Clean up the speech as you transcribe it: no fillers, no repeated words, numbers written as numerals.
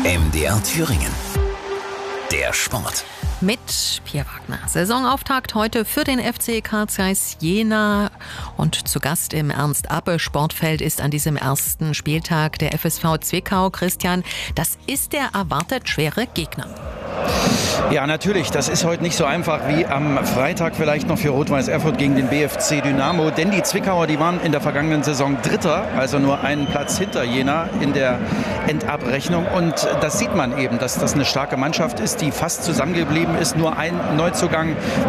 MDR Thüringen. Der Sport. Mit Pierre Wagner. Saisonauftakt heute für den FC Carl Zeiss Jena. Und zu Gast im Ernst-Abbe-Sportfeld ist an diesem ersten Spieltag der FSV Zwickau. Christian, das ist der erwartet schwere Gegner. Ja, natürlich. Das ist heute nicht so einfach wie am Freitag vielleicht noch für Rot-Weiß Erfurt gegen den BFC Dynamo. Denn die Zwickauer, die waren in der vergangenen Saison Dritter, also nur einen Platz hinter Jena in der Endabrechnung. Und das sieht man eben, dass das eine starke Mannschaft ist, die fast zusammengeblieben ist. Nur ein Neuzugang